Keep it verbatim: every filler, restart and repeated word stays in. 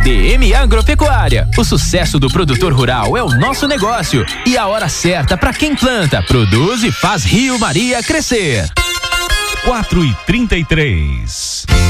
D M Agropecuária. O sucesso do produtor rural é o nosso negócio e a hora certa para quem planta, produz e faz Rio Maria crescer. quatro e trinta e três.